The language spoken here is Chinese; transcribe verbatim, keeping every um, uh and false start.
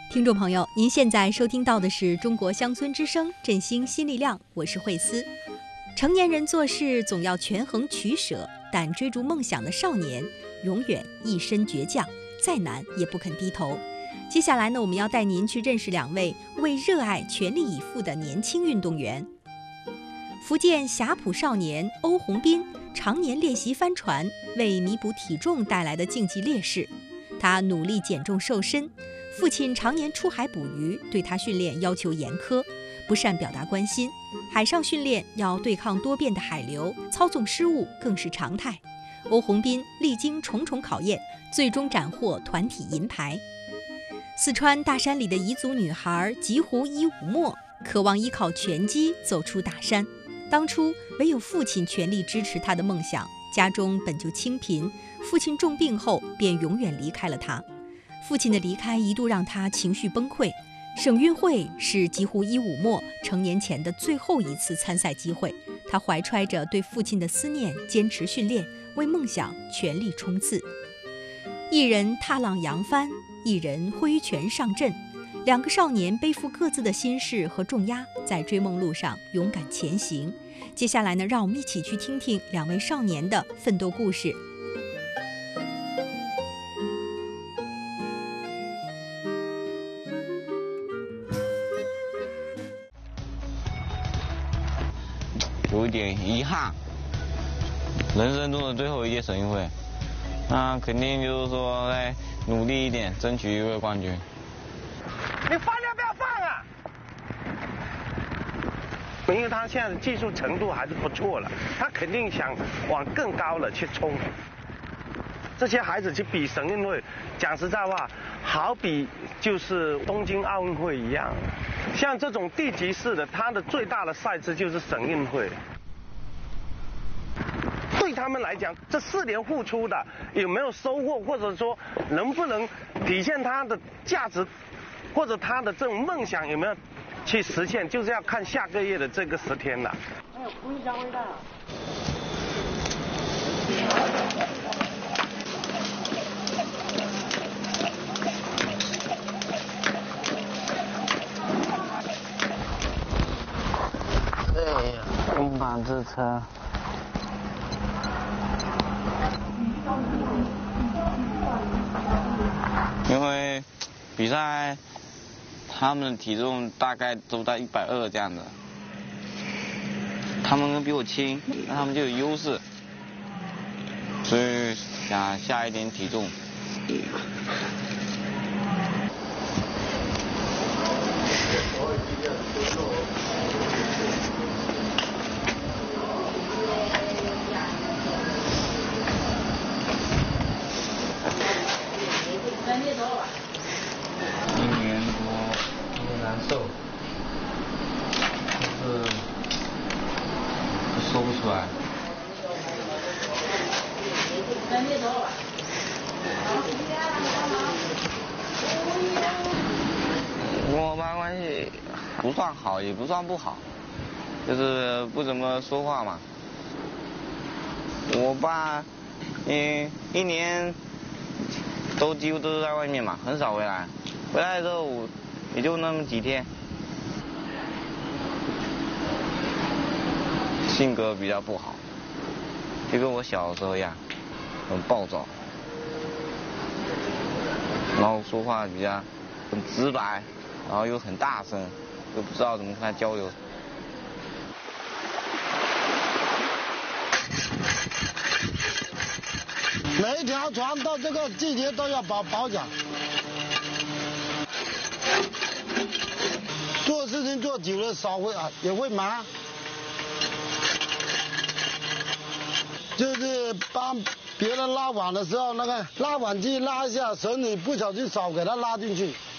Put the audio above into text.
听众朋友，您现在收听到的是中国乡村之声，振兴新力量，我是慧思。成年人做事总要权衡取舍，但追逐梦想的少年永远一身倔强，再难也不肯低头。接下来呢，我们要带您去认识两位为热爱全力以赴的年轻运动员。福建霞浦少年欧宏斌常年练习帆船，为弥补体重带来的竞技劣势，他努力减重瘦身。父亲常年出海捕鱼，对他训练要求严苛，不善表达关心。海上训练要对抗多变的海流，操纵失误更是常态。欧宏斌历经重重考验，最终斩获团体银牌。四川大山里的彝族女孩吉湖伊武莫，渴望依靠拳击走出大山。当初唯有父亲全力支持她的梦想，家中本就清贫，父亲重病后便永远离开了她。父亲的离开一度让他情绪崩溃。省运会是吉湖伊武莫成年前的最后一次参赛机会，他怀揣着对父亲的思念，坚持训练，为梦想全力冲刺。一人踏浪扬帆，一人挥拳上阵，两个少年背负各自的心事和重压，在追梦路上勇敢前行。接下来呢，让我们一起去听听两位少年的奋斗故事。 有一点遗憾，人生中的最后一届省运会，那肯定就是说再努力一点，争取一个冠军。 你放要不要放啊？因为他现在的技术程度还是不错了，他肯定想往更高了去冲。这些孩子去比省运会，讲实在话，好比就是东京奥运会一样。像这种地级市的，它的最大的赛事就是省运会。对他们来讲，这四年付出的有没有收获，或者说能不能体现他的价值，或者他的这种梦想有没有去实现，就是要看下个月的这个十天了。还有不一样味道。 哎呀，公版这车。因为比赛，他们的体重大概都在一百二这样子，他们比我轻，那他们就有优势，所以想下一点体重。一年多，有点难受，就是说不出来。跟我爸关系不算好，也不算不好，就是不怎么说话嘛。我爸，嗯，一年都几乎都是在外面嘛，很少回来。回来的时候也就那么几天。性格比较不好，就跟我小时候一样，很暴躁，然后说话比较很直白，然后又很大声，又不知道怎么跟他交流。 每一条船到这个季节都要保保养。做事情做久了，手会啊也会麻。就是帮别人拉网的时候，那个拉网机拉一下，绳你不小心手给它拉进去，